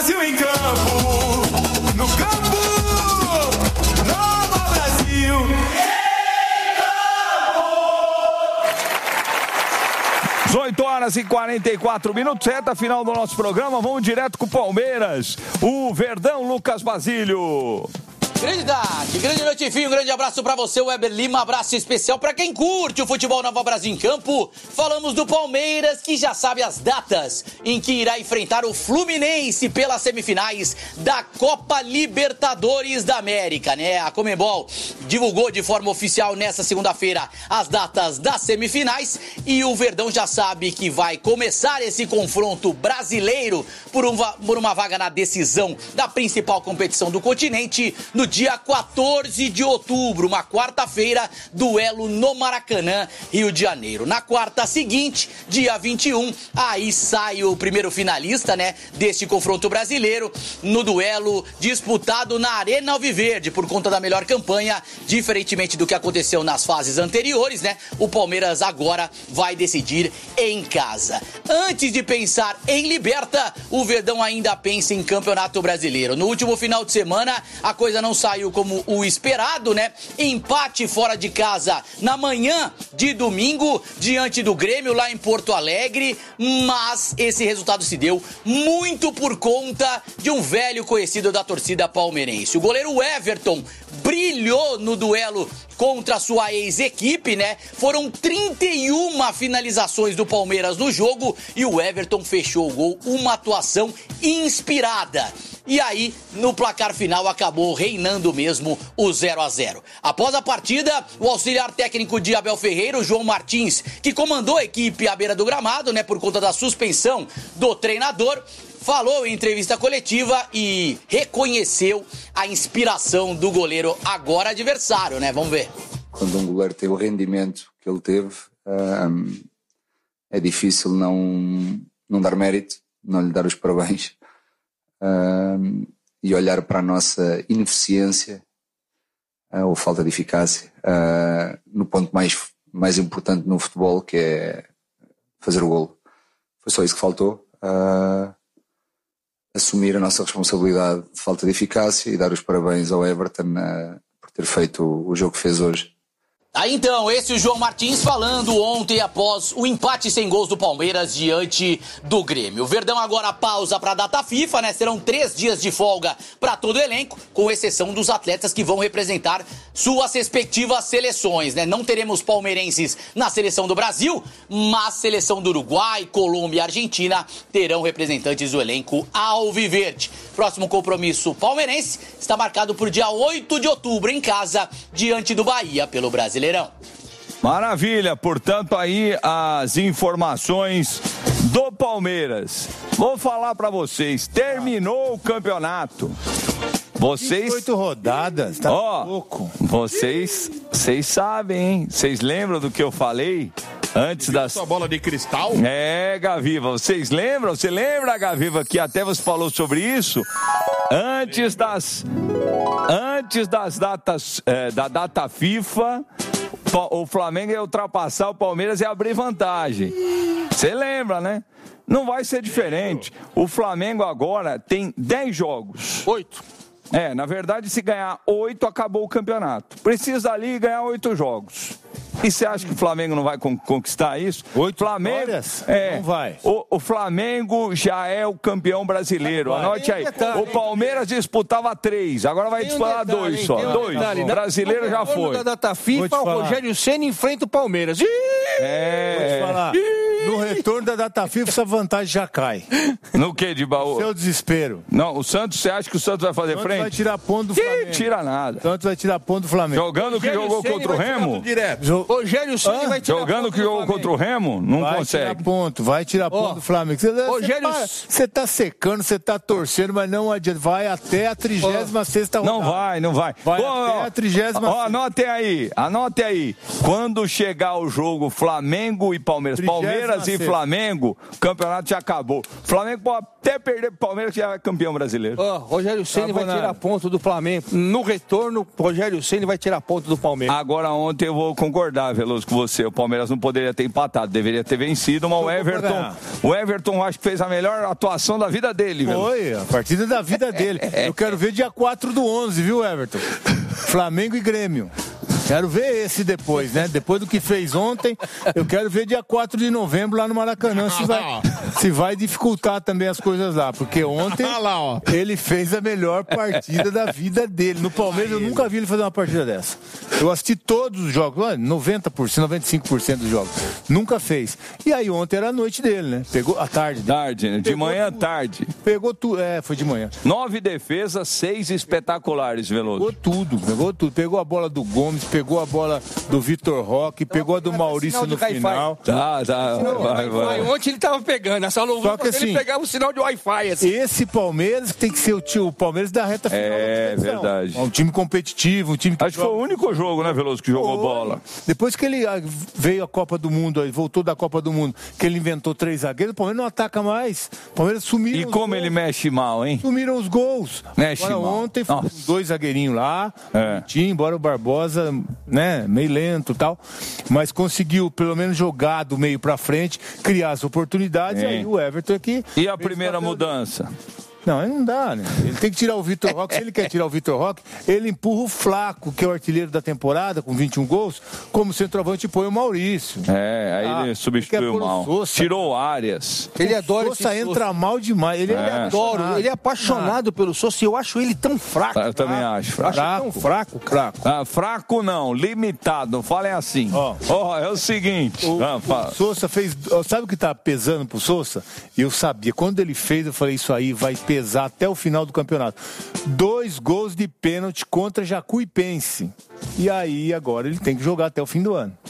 Brasil em campo, no campo, Nova Brasil. 18h44, reta final do nosso programa. Vamos direto com o Palmeiras. O Verdão, Lucas Basílio. Grande tarde, grande noite, enfim, um grande abraço pra você, Weber Lima, abraço especial pra quem curte o futebol Nova Brasil em campo. Falamos do Palmeiras, que já sabe as datas em que irá enfrentar o Fluminense pelas semifinais da Copa Libertadores da América, né? A Conmebol divulgou de forma oficial nesta segunda-feira as datas das semifinais e o Verdão já sabe que vai começar esse confronto brasileiro por uma vaga na decisão da principal competição do continente no dia 14 de outubro, uma quarta-feira, duelo no Maracanã, Rio de Janeiro. Na quarta seguinte, dia 21, aí sai o primeiro finalista, né, deste confronto brasileiro, no duelo disputado na Arena Alviverde, por conta da melhor campanha, diferentemente do que aconteceu nas fases anteriores, né, o Palmeiras agora vai decidir em casa. Antes de pensar em Liberta, o Verdão ainda pensa em Campeonato Brasileiro. No último final de semana, a coisa não saiu como o esperado, né? Empate fora de casa na manhã de domingo, diante do Grêmio lá em Porto Alegre, mas esse resultado se deu muito por conta de um velho conhecido da torcida palmeirense. O goleiro Everton brilhou no duelo contra sua ex-equipe, né? Foram 31 finalizações do Palmeiras no jogo e o Everton fechou o gol, uma atuação inspirada. E aí, no placar final, acabou reinando mesmo o 0-0. Após a partida, o auxiliar técnico de Abel Ferreira, o João Martins, que comandou a equipe à beira do gramado, né, por conta da suspensão do treinador, falou em entrevista coletiva e reconheceu a inspiração do goleiro, agora adversário, né? Vamos ver. Quando um goleiro tem o rendimento que ele teve, é difícil não dar mérito, não lhe dar os parabéns. E olhar para a nossa ineficiência ou falta de eficácia no ponto mais importante no futebol, que é fazer o golo. Foi só isso que faltou, assumir a nossa responsabilidade de falta de eficácia e dar os parabéns ao Everton por ter feito o jogo que fez hoje. Aí então, esse é o João Martins falando ontem após o empate sem gols do Palmeiras diante do Grêmio. O Verdão agora pausa para a data FIFA, né? Serão 3 dias de folga para todo o elenco, com exceção dos atletas que vão representar suas respectivas seleções, né? Não teremos palmeirenses na seleção do Brasil, mas seleção do Uruguai, Colômbia e Argentina terão representantes do elenco alviverde. Próximo compromisso palmeirense está marcado por dia 8 de outubro em casa, diante do Bahia pelo Brasileirão. Maravilha, portanto aí as informações do Palmeiras. Vou falar pra vocês, terminou o campeonato. Vocês 8 rodadas, tá pouco. Vocês sabem, hein? Vocês lembram do que eu falei antes das... Sua bola de cristal? É, Gaviva, vocês lembram? Você lembra, Gaviva, que até você falou sobre isso? Antes das datas, da data FIFA, o Flamengo ia ultrapassar o Palmeiras e abrir vantagem. Você lembra, né? Não vai ser diferente. O Flamengo agora tem 10 jogos. 8. Na verdade, se ganhar 8, acabou o campeonato. Precisa ali ganhar 8 jogos. E você acha que o Flamengo não vai conquistar isso? 8 Flamengo, vitórias? Não vai. O Flamengo já é o campeão brasileiro. Anote aí. O Palmeiras disputava 3, agora vai disputar 2 só. 2. O brasileiro já foi. Na data FIFA, o Rogério Ceni enfrenta o Palmeiras. Vou te falar. No retorno da data FIFA, essa vantagem já cai. No que, de baú? Seu desespero. Não, o Santos, você acha que o Santos vai fazer frente? Vai tirar ponto do Flamengo. Tira nada. O Santos vai tirar ponto do Flamengo. Jogando o que jogou contra o Remo? Direto. Rogério Ceni vai tirar jogando o que jogou contra o Remo? Não consegue. Vai tirar ponto do Flamengo. Você tá secando, você tá torcendo, mas não adianta. Vai até a 36ª rodada. Não vai. Vai até a 36ª. Anote aí. Quando chegar o jogo Flamengo e Palmeiras. Palmeiras e Flamengo, o campeonato já acabou. O Flamengo pode até perder pro Palmeiras, que já é campeão brasileiro. Rogério Ceni vai tirar ponto do Flamengo. No retorno, Rogério Ceni vai tirar ponto do Palmeiras. Agora, ontem eu vou concordar, Veloso, com você. O Palmeiras não poderia ter empatado, deveria ter vencido, mas o Everton acho que fez a melhor atuação da vida dele, velho. Foi, a partida da vida dele. Eu quero ver dia 4/11, viu, Everton? Flamengo e Grêmio. Quero ver esse depois, né? Depois do que fez ontem, eu quero ver dia 4 de novembro lá no Maracanã se vai dificultar também as coisas lá. Porque ontem ele fez a melhor partida da vida dele. No Palmeiras eu nunca vi ele fazer uma partida dessa. Eu assisti todos os jogos, 90%, 95% dos jogos. Nunca fez. E aí ontem era a noite dele, né? Pegou a tarde. Tarde, né? De manhã, tarde. Pegou tudo, foi de manhã. 9 defesas, 6 espetaculares, Veloso. Pegou tudo. Pegou a bola do Gomes, pegou a bola do Vitor Roque, pegou a do Maurício no final. Vai. Ontem ele tava pegando, essa loucura que ele pegava o sinal de Wi-Fi. Assim. Esse Palmeiras que tem que ser o Palmeiras da reta final. É verdade. Um time competitivo, um time que acho que foi o único jogo, né, Veloso, que jogou bola. Depois que ele veio a Copa do Mundo, voltou da Copa do Mundo, que ele inventou 3 zagueiros, o Palmeiras não ataca mais. O Palmeiras sumiram. E como ele mexe mal, hein? Sumiram os gols. Mexe mal. Ontem foi 2 zagueirinhos lá, embora o Barbosa, né, meio lento e tal, mas conseguiu pelo menos jogar do meio pra frente, criar as oportunidades, e aí o Everton aqui... E a primeira mudança? Não, aí não dá, né? Ele tem que tirar o Vitor Roque. Se ele quer tirar o Vitor Roque, ele empurra o Flaco, que é o artilheiro da temporada, com 21 gols, como centroavante, põe o Maurício. Aí ele substituiu mal. Tirou o Arias. Ele adora o Sousa entra mal demais. Ele adora. Ele é apaixonado pelo Sousa e eu acho ele tão fraco. Eu também acho. Tão fraco. Fraco não, limitado. Falem assim. É o seguinte. O Sousa fez... Sabe o que tá pesando pro Sousa? Eu sabia. Quando ele fez, eu falei, isso aí vai pesar até o final do campeonato. 2 gols de pênalti contra Jacuipense. E aí, agora ele tem que jogar até o fim do ano.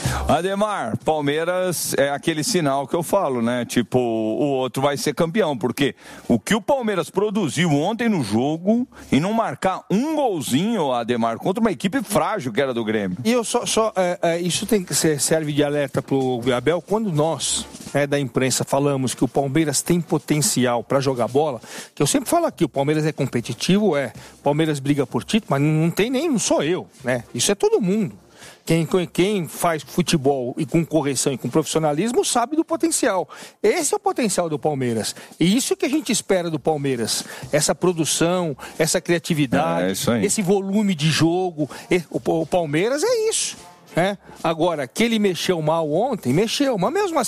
Ademar, Palmeiras é aquele sinal que eu falo, né? Tipo, o outro vai ser campeão, porque o que o Palmeiras produziu ontem no jogo e não marcar um golzinho, Ademar, contra uma equipe frágil que era do Grêmio. E eu isso tem que serve de alerta pro Abel, quando nós, da imprensa, falamos que o Palmeiras tem potencial para jogar bola, que eu sempre falo aqui, o Palmeiras é competitivo, o Palmeiras briga por título, mas não sou eu, né? Isso é todo mundo. Quem faz futebol e com correção e com profissionalismo sabe do potencial. Esse é o potencial do Palmeiras. E isso que a gente espera do Palmeiras. Essa produção, essa criatividade, esse volume de jogo. O Palmeiras é isso. Agora, que ele mexeu mal ontem, mas mesmo assim